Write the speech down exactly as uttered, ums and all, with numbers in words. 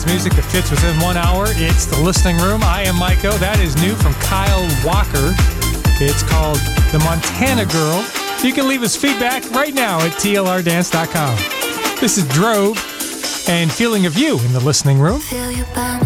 dance music that fits within one hour. It's The Listening Room. I am Maiko. That is new from Kyle Walker. It's called The Montana Girl. You can leave us feedback right now at T L R dance dot com. This is Drove and Feeling of You in The Listening Room.